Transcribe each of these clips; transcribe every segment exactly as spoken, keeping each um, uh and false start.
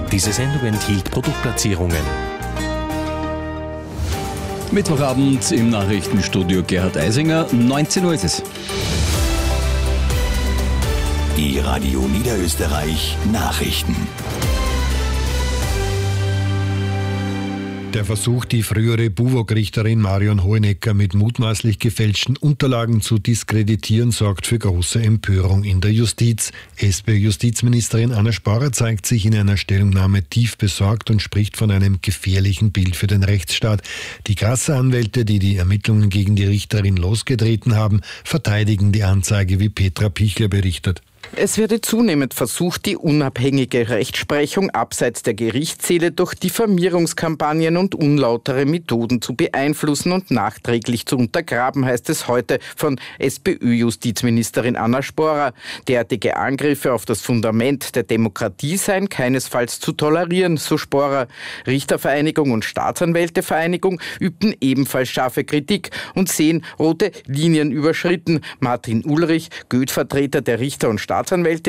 Diese Sendung enthielt Produktplatzierungen. Mittwochabend im Nachrichtenstudio Gerhard Eisinger, neunzehn Uhr ist es. Die Radio Niederösterreich Nachrichten. Der Versuch, die frühere BUWOG-Richterin Marion Hohenecker mit mutmaßlich gefälschten Unterlagen zu diskreditieren, sorgt für große Empörung in der Justiz. S P Ü-Justizministerin Anna Sporer zeigt sich in einer Stellungnahme tief besorgt und spricht von einem gefährlichen Bild für den Rechtsstaat. Die Grasser-Anwälte, die die Ermittlungen gegen die Richterin losgetreten haben, verteidigen die Anzeige, wie Petra Pichler berichtet. Es werde zunehmend versucht, die unabhängige Rechtsprechung abseits der Gerichtssäle durch Diffamierungskampagnen und unlautere Methoden zu beeinflussen und nachträglich zu untergraben, heißt es heute von S P Ü-Justizministerin Anna Sporer. Derartige Angriffe auf das Fundament der Demokratie seien keinesfalls zu tolerieren, so Sporer. Richtervereinigung und Staatsanwältevereinigung übten ebenfalls scharfe Kritik und sehen rote Linien überschritten. Martin Ulrich, Goethe-Vertreter der Richter und Staatsanwältinnen.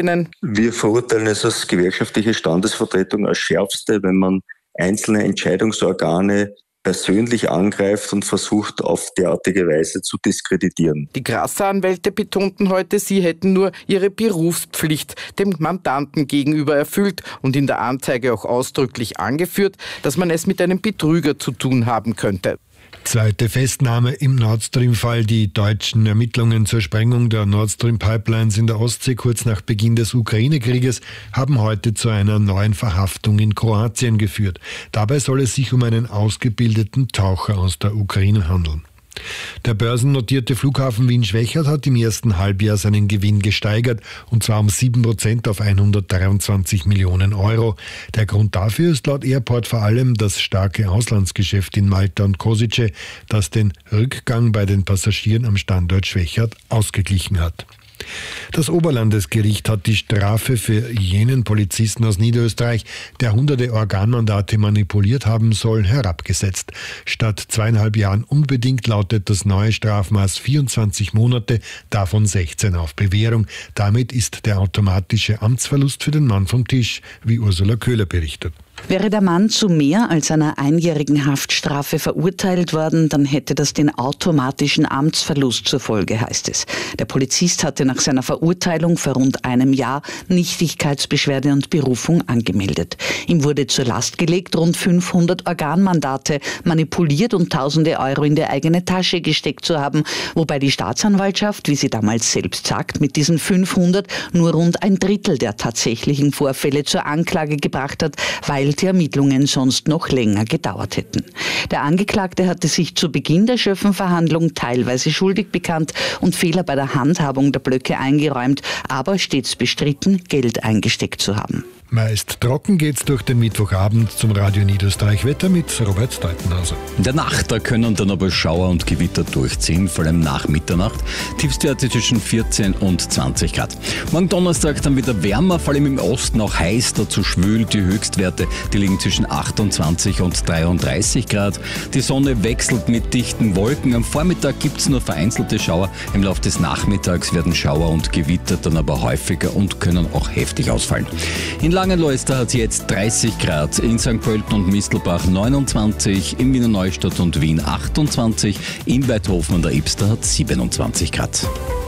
Wir verurteilen es als gewerkschaftliche Standesvertretung als Schärfste, wenn man einzelne Entscheidungsorgane persönlich angreift und versucht, auf derartige Weise zu diskreditieren. Die Grasser-Anwälte betonten heute, sie hätten nur ihre Berufspflicht dem Mandanten gegenüber erfüllt und in der Anzeige auch ausdrücklich angeführt, dass man es mit einem Betrüger zu tun haben könnte. Zweite Festnahme im Nord Stream-Fall. Die deutschen Ermittlungen zur Sprengung der Nord Stream-Pipelines in der Ostsee kurz nach Beginn des Ukraine-Krieges haben heute zu einer neuen Verhaftung in Kroatien geführt. Dabei soll es sich um einen ausgebildeten Taucher aus der Ukraine handeln. Der börsennotierte Flughafen Wien-Schwechat hat im ersten Halbjahr seinen Gewinn gesteigert, und zwar um sieben Prozent auf hundertdreiundzwanzig Millionen Euro. Der Grund dafür ist laut Airport vor allem das starke Auslandsgeschäft in Malta und Kosice, das den Rückgang bei den Passagieren am Standort Schwechat ausgeglichen hat. Das Oberlandesgericht hat die Strafe für jenen Polizisten aus Niederösterreich, der hunderte Organmandate manipuliert haben soll, herabgesetzt. Statt zweieinhalb Jahren unbedingt lautet das neue Strafmaß vierundzwanzig Monate, davon sechzehn auf Bewährung. Damit ist der automatische Amtsverlust für den Mann vom Tisch, wie Ursula Köhler berichtet. Wäre der Mann zu mehr als einer einjährigen Haftstrafe verurteilt worden, dann hätte das den automatischen Amtsverlust zur Folge, heißt es. Der Polizist hatte nach seiner Verurteilung vor rund einem Jahr Nichtigkeitsbeschwerde und Berufung angemeldet. Ihm wurde zur Last gelegt, rund fünfhundert Organmandate manipuliert und tausende Euro in die eigene Tasche gesteckt zu haben, wobei die Staatsanwaltschaft, wie sie damals selbst sagt, mit diesen fünfhundert nur rund ein Drittel der tatsächlichen Vorfälle zur Anklage gebracht hat, weil die Ermittlungen sonst noch länger gedauert hätten. Der Angeklagte hatte sich zu Beginn der Schöffenverhandlung teilweise schuldig bekannt und Fehler bei der Handhabung der Blöcke eingeräumt, aber stets bestritten, Geld eingesteckt zu haben. Meist trocken geht's durch den Mittwochabend. Zum Radio Niederösterreich Wetter mit Robert Deutenhauser. In der Nacht, da können dann aber Schauer und Gewitter durchziehen, vor allem nach Mitternacht. Tiefstwerte zwischen vierzehn und zwanzig Grad. Morgen Donnerstag dann wieder wärmer, vor allem im Osten auch heiß, dazu schwül. Die Höchstwerte, die liegen zwischen achtundzwanzig und dreiunddreißig Grad. Die Sonne wechselt mit dichten Wolken. Am Vormittag gibt's nur vereinzelte Schauer. Im Laufe des Nachmittags werden Schauer und Gewitter dann aber häufiger und können auch heftig ausfallen. In Langenlois hat es jetzt dreißig Grad, in Sankt Pölten und Mistelbach neunundzwanzig, in Wiener Neustadt und Wien achtundzwanzig, in Weidhofen an der Ibster hat siebenundzwanzig Grad.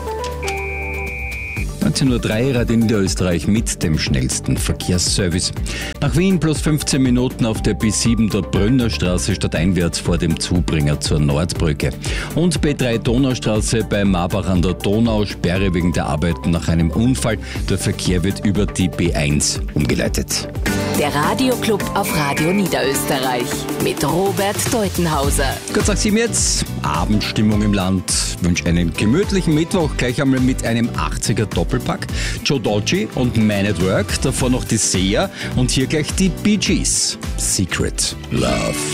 neunzehn Uhr drei, Radio Niederösterreich mit dem schnellsten Verkehrsservice. Nach Wien plus fünfzehn Minuten auf der B sieben der Brünnerstraße stadteinwärts vor dem Zubringer zur Nordbrücke. Und B drei Donaustraße bei Marbach an der Donau, Sperre wegen der Arbeiten nach einem Unfall. Der Verkehr wird über die B eins umgeleitet. Der Radioclub auf Radio Niederösterreich mit Robert Deutenhauser. Kurz nach sieben jetzt, Abendstimmung im Land. Ich wünsche einen gemütlichen Mittwoch, gleich einmal mit einem achtziger Doppelpack. Joe Dolce und Man at Work, davor noch die Sia und hier gleich die Bee Gees. Secret Love.